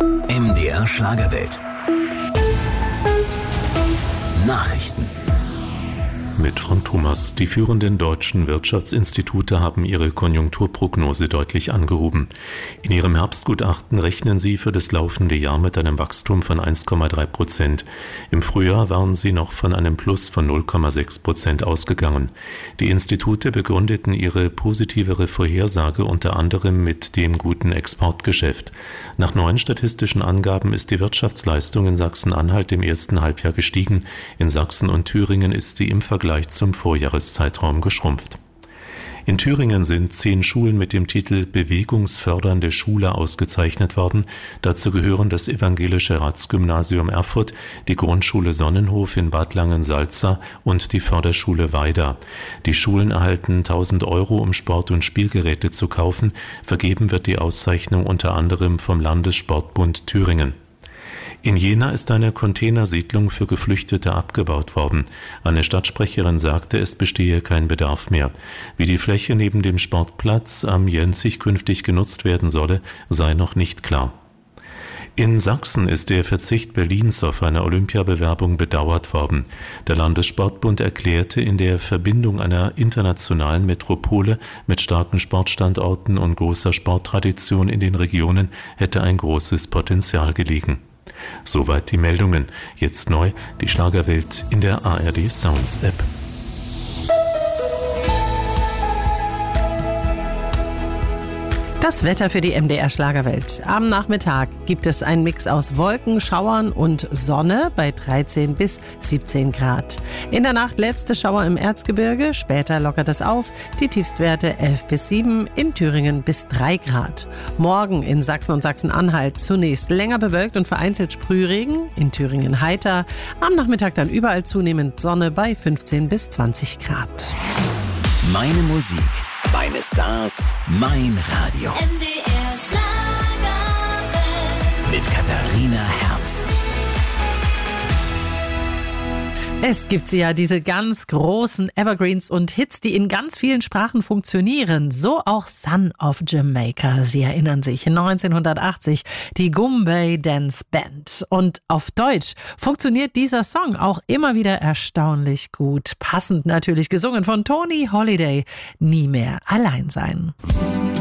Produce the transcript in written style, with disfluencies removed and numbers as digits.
MDR Schlagerwelt. Nachrichten. Mit Frank Thomas. Die führenden deutschen Wirtschaftsinstitute haben ihre Konjunkturprognose deutlich angehoben. In ihrem Herbstgutachten rechnen sie für das laufende Jahr mit einem Wachstum von 1,3%. Im Frühjahr waren sie noch von einem Plus von 0,6% ausgegangen. Die Institute begründeten ihre positivere Vorhersage unter anderem mit dem guten Exportgeschäft. Nach neuen statistischen Angaben ist die Wirtschaftsleistung in Sachsen-Anhalt im ersten Halbjahr gestiegen. In Sachsen und Thüringen ist sie im Vergleich zum Vorjahreszeitraum geschrumpft. In Thüringen sind 10 Schulen mit dem Titel Bewegungsfördernde Schule ausgezeichnet worden. Dazu gehören das Evangelische Ratsgymnasium Erfurt, die Grundschule Sonnenhof in Bad Langensalza und die Förderschule Weida. Die Schulen erhalten 1.000 Euro, um Sport- und Spielgeräte zu kaufen. Vergeben wird die Auszeichnung unter anderem vom Landessportbund Thüringen. In Jena ist eine Containersiedlung für Geflüchtete abgebaut worden. Eine Stadtsprecherin sagte, es bestehe kein Bedarf mehr. Wie die Fläche neben dem Sportplatz am Jenzig künftig genutzt werden solle, sei noch nicht klar. In Sachsen ist der Verzicht Berlins auf eine Olympiabewerbung bedauert worden. Der Landessportbund erklärte, in der Verbindung einer internationalen Metropole mit starken Sportstandorten und großer Sporttradition in den Regionen hätte ein großes Potenzial gelegen. Soweit die Meldungen. Jetzt neu die Schlagerwelt in der ARD Sounds App. Das Wetter für die MDR Schlagerwelt. Am Nachmittag gibt es einen Mix aus Wolken, Schauern und Sonne bei 13 bis 17 Grad. In der Nacht letzte Schauer im Erzgebirge, später lockert es auf. Die Tiefstwerte 11 bis 7, in Thüringen bis 3 Grad. Morgen in Sachsen und Sachsen-Anhalt zunächst länger bewölkt und vereinzelt Sprühregen, in Thüringen heiter. Am Nachmittag dann überall zunehmend Sonne bei 15 bis 20 Grad. Meine Musik, meine Stars, mein Radio. MDR Schlagerwelt. Mit Katharina Herz. Es gibt ja diese ganz großen Evergreens und Hits, die in ganz vielen Sprachen funktionieren. So auch Son of Jamaica. Sie erinnern sich, 1980, die Goombay Dance Band. Und auf Deutsch funktioniert dieser Song auch immer wieder erstaunlich gut. Passend natürlich gesungen von Tony Holiday. Nie mehr allein sein.